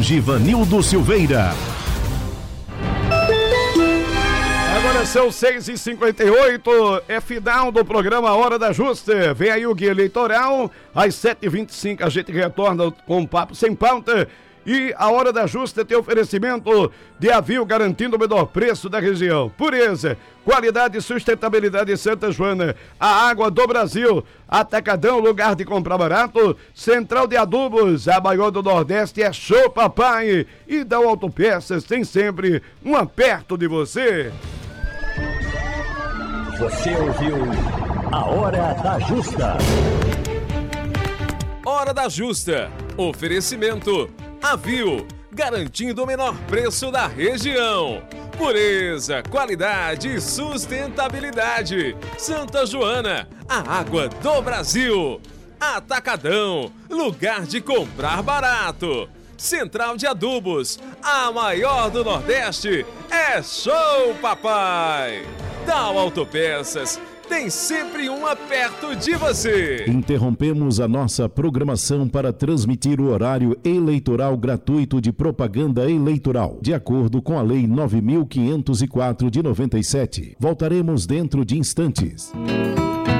Givanildo Silveira. Agora são 6h58, é final do programa Hora da Justa. Vem aí o guia eleitoral, às 7h25 a gente retorna com um papo sem pauta. E a Hora da Justa tem oferecimento de Avil, garantindo o menor preço da região. Pureza, qualidade e sustentabilidade em Santa Joana. A água do Brasil. Atacadão, lugar de comprar barato. Central de Adubos, a maior do Nordeste, é Show Papai. E da Autopeças tem sempre um perto de você. Você ouviu a Hora da Justa. Hora da Justa. Oferecimento Avil, garantindo o menor preço da região. Pureza, qualidade e sustentabilidade. Santa Joana, a água do Brasil. Atacadão, lugar de comprar barato. Central de Adubos, a maior do Nordeste, é Show Papai. Tal Autopeças, tem sempre uma perto de você. Interrompemos a nossa programação para transmitir o horário eleitoral gratuito de propaganda eleitoral, de acordo com a Lei 9.504 de 97. Voltaremos dentro de instantes.